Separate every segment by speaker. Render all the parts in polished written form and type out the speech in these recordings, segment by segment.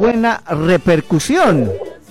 Speaker 1: buena repercusión.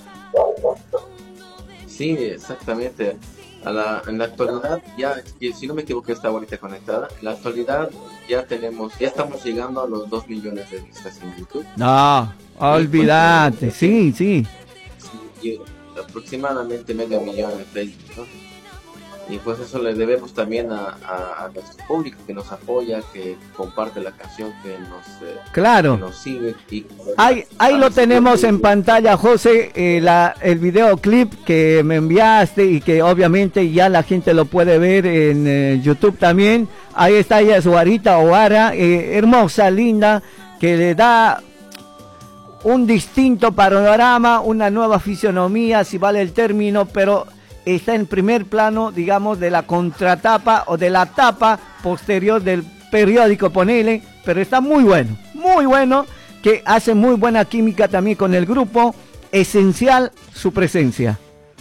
Speaker 2: Sí, exactamente. En la actualidad, ya, si no me equivoco, está ahorita conectada. En la actualidad ya estamos llegando a los 2 millones de vistas en YouTube.
Speaker 1: No, olvídate, sí.
Speaker 2: Y aproximadamente medio millón en Facebook, ¿no? Y pues eso le debemos también a nuestro público que nos apoya, que comparte la canción, que nos sigue.
Speaker 1: Ahí lo tenemos en pantalla, José, el videoclip que me enviaste y que obviamente ya la gente lo puede ver en YouTube también. Ahí está ella, su Guarita O'Hara, hermosa, linda, que le da un distinto panorama, una nueva fisionomía, si vale el término, pero está en primer plano, digamos, de la contratapa o de la tapa posterior del periódico, ponele, pero está muy bueno, que hace muy buena química también con el grupo, esencial su presencia.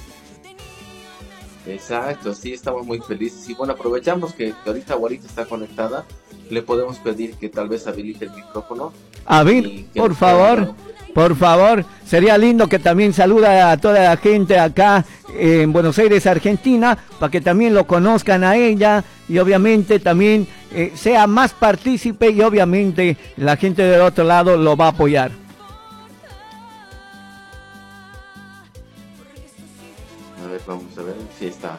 Speaker 2: Exacto, sí, estamos muy felices y bueno, aprovechamos que ahorita Guarita está conectada, le podemos pedir que tal vez habilite el micrófono. Por favor,
Speaker 1: sería lindo que también saluda a toda la gente acá en Buenos Aires, Argentina, para que también lo conozcan a ella y obviamente también sea más partícipe y obviamente la gente del otro lado lo va a apoyar.
Speaker 2: A ver, vamos a ver si está.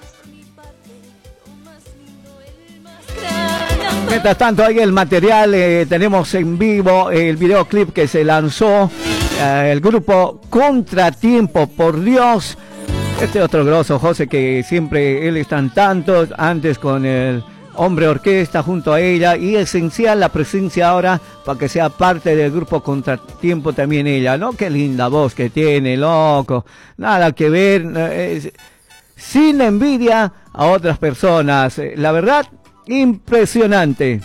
Speaker 1: Mientras tanto, ahí el material, tenemos en vivo el videoclip que se lanzó, el grupo Contratiempo, por Dios. Este otro grosso, José, que siempre él está en tantos, antes con el hombre orquesta junto a ella, y esencial la presencia ahora para que sea parte del grupo Contratiempo también ella, ¿no? Qué linda voz que tiene, loco, nada que ver, sin envidia a otras personas, la verdad, impresionante.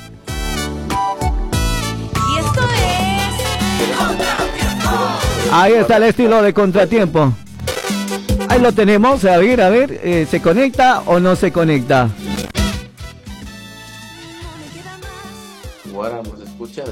Speaker 3: Y esto es Contratiempo.
Speaker 1: Ahí está el estilo de Contratiempo. Ahí lo tenemos, a ver, ¿se conecta o no se conecta?
Speaker 2: Guara, ¿nos escuchas?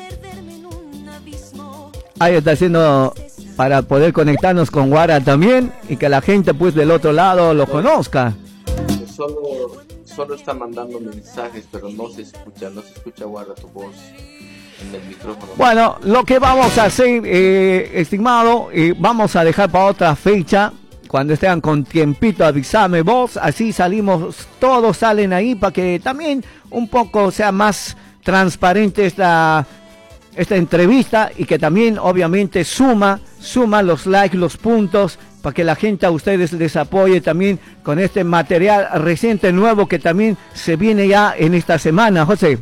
Speaker 1: Ahí está haciendo para poder conectarnos con Guara también y que la gente pues del otro lado lo conozca.
Speaker 2: Solo está mandando mensajes, pero no se escucha Guara tu voz en el micrófono.
Speaker 1: Bueno, lo que vamos a hacer, estimado, vamos a dejar para otra fecha. Cuando estén con tiempito, avísame vos, así salimos, todos salen ahí para que también un poco sea más transparente esta entrevista y que también obviamente suma los likes, los puntos, para que la gente a ustedes les apoye también con este material reciente, nuevo, que también se viene ya en esta semana, José.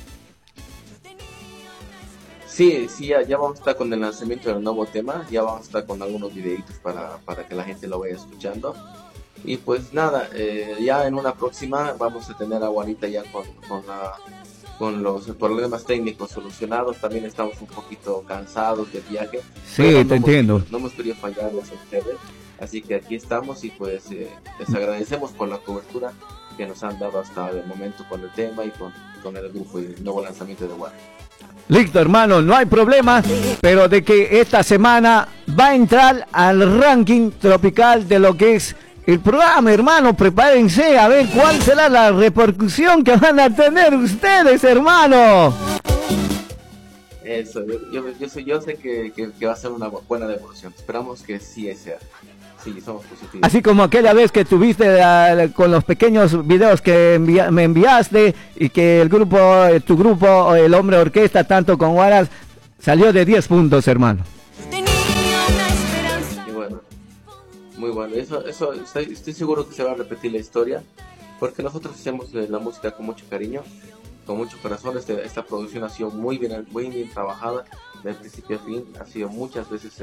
Speaker 2: Sí, ya vamos a estar con el lanzamiento del nuevo tema, ya vamos a estar con algunos videitos para que la gente lo vaya escuchando. Y pues nada, ya en una próxima vamos a tener a Guarita ya con los problemas técnicos solucionados. También estamos un poquito cansados del viaje.
Speaker 1: Sí, te entiendo.
Speaker 2: No hemos querido fallarles a ustedes, así que aquí estamos y pues les agradecemos por la cobertura que nos han dado hasta el momento con el tema y con el grupo y el nuevo lanzamiento de Guarita.
Speaker 1: Listo, hermano, no hay problema, pero de que esta semana va a entrar al ranking tropical de lo que es el programa, hermano. Prepárense a ver cuál será la repercusión que van a tener ustedes, hermano.
Speaker 2: Eso, yo sé que va a ser una buena devolución. Esperamos que sí sea. Sí, somos positivos.
Speaker 1: Así como aquella vez que tuviste con los pequeños videos que me enviaste y que tu grupo, el Hombre Orquesta, tanto con Guaras, salió de 10 puntos, hermano.
Speaker 2: Y bueno, muy bueno. Eso estoy seguro que se va a repetir la historia, porque nosotros hacemos la música con mucho cariño, con mucho corazón. Esta producción ha sido muy bien trabajada de principio a fin. Ha sido muchas veces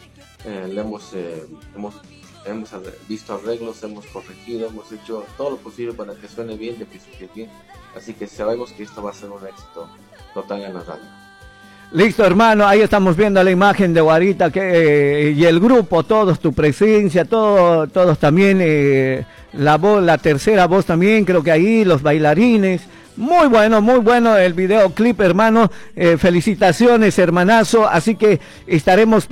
Speaker 2: hemos visto arreglos, hemos corregido, hemos hecho todo lo posible para que suene bien de principio a fin. Así que sabemos que esto va a ser un éxito total en la radio.
Speaker 1: Listo, hermano, ahí estamos viendo la imagen de Guarita y el grupo, todos, tu presencia, todos también, la voz, la tercera voz también, creo que ahí, los bailarines. Muy bueno el videoclip, hermano. Felicitaciones, hermanazo. Así que estaremos